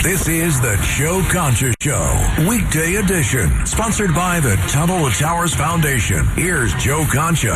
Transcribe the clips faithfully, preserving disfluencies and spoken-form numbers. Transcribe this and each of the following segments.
This is the Joe Concha Show, weekday edition, sponsored by the Tunnel to Towers Foundation. Here's Joe Concha.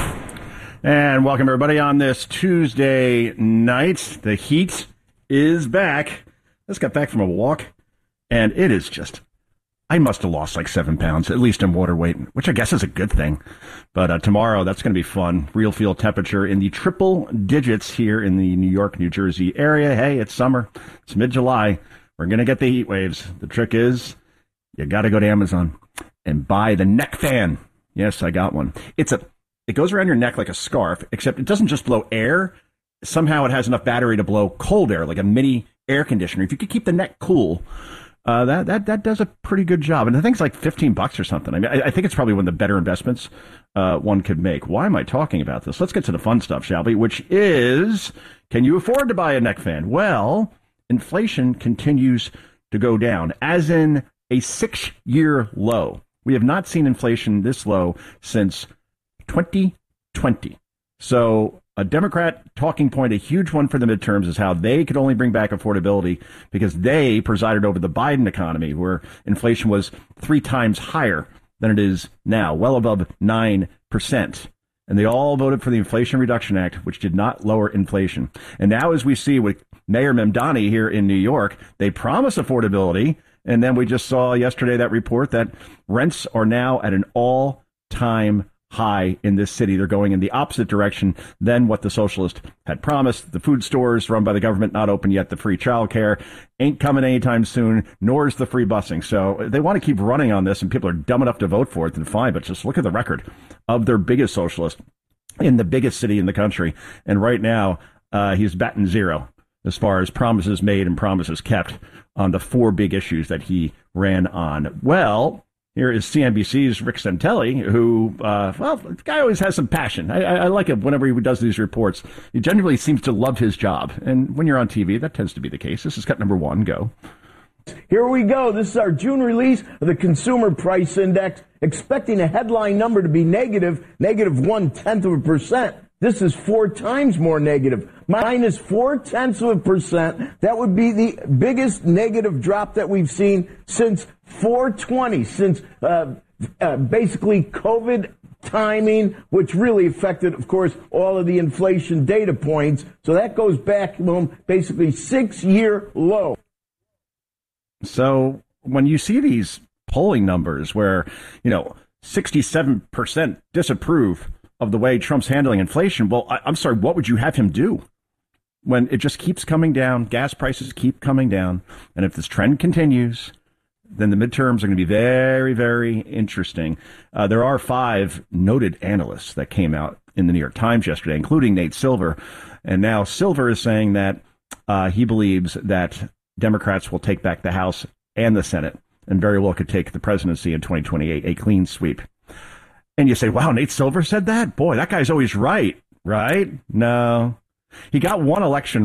And welcome, everybody, on this Tuesday night. The heat is back. Just got back from a walk, and it is just, I must have lost like seven pounds, at least in water weight, which I guess is a good thing. But uh, tomorrow, that's going to be fun. Real field temperature in the triple digits here in the New York, New Jersey area. Hey, it's summer. It's mid-July. We're going to get the heat waves. The trick is, you got to go to Amazon and buy the neck fan. Yes, I got one. It's a, it goes around your neck like a scarf, except it doesn't just blow air. Somehow it has enough battery to blow cold air, like a mini air conditioner. If you could keep the neck cool, uh, that that that does a pretty good job. And I think it's like fifteen bucks or something. I mean, I, I think it's probably one of the better investments uh, one could make. Why am I talking about this? Let's get to the fun stuff, shall we? Which is, can you afford to buy a neck fan? Well, inflation continues to go down, as in a six-year low. We have not seen inflation this low since twenty twenty. So a Democrat talking point, a huge one for the midterms, is how they could only bring back affordability because they presided over the Biden economy, where inflation was three times higher than it is now, well above nine percent. And they all voted for the Inflation Reduction Act, which did not lower inflation. And now, as we see with Mayor Mamdani here in New York, they promise affordability. And then we just saw yesterday that report that rents are now at an all-time high in this city. They're going in the opposite direction than what the socialist had promised. The food stores run by the government not open yet. The free childcare ain't coming anytime soon, nor is the free busing. So they want to keep running on this, and people are dumb enough to vote for it, then fine. But just look at the record of their biggest socialist in the biggest city in the country. And right now, uh, he's batting zero as far as promises made and promises kept on the four big issues that he ran on. Well, here is C N B C's Rick Santelli, who, uh, well, the guy always has some passion. I, I, I like it whenever he does these reports. He generally seems to love his job. And when you're on T V, that tends to be the case. This is cut number one. Go. Here we go. This is our June release of the Consumer Price Index, expecting a headline number to be negative, negative one-tenth of a percent. This is four times more negative, minus four-tenths of a percent. That would be the biggest negative drop that we've seen since four twenty, since uh, uh, basically COVID timing, which really affected, of course, all of the inflation data points. So that goes back, well, basically six-year low. So when you see these polling numbers where, you know, sixty-seven percent disapprove of the way Trump's handling inflation, well, I, I'm sorry, what would you have him do? When it just keeps coming down, gas prices keep coming down, and if this trend continues, then the midterms are going to be very, very interesting. Uh, there are five noted analysts that came out in the New York Times yesterday, including Nate Silver, and now Silver is saying that uh, he believes that Democrats will take back the House and the Senate, and very well could take the presidency in twenty twenty-eight, a clean sweep. And you say, wow, Nate Silver said that? Boy, that guy's always right, right? No. He got one election